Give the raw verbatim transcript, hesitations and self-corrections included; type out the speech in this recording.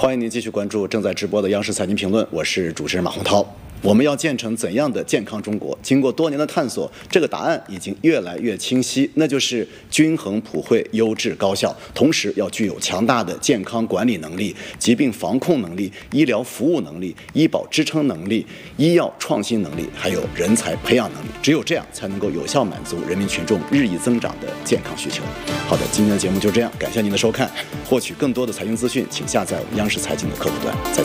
欢迎您继续关注正在直播的央视财经评论，我是主持人马洪涛。我们要建成怎样的健康中国？经过多年的探索，这个答案已经越来越清晰，那就是均衡普惠、优质高效，同时要具有强大的健康管理能力、疾病防控能力、医疗服务能力、医保支撑能力、医药创新能力，还有人才培养能力。只有这样，才能够有效满足人民群众日益增长的健康需求。好的，今天的节目就这样，感谢您的收看。获取更多的财经资讯，请下载我们央视财经的客户端。再见。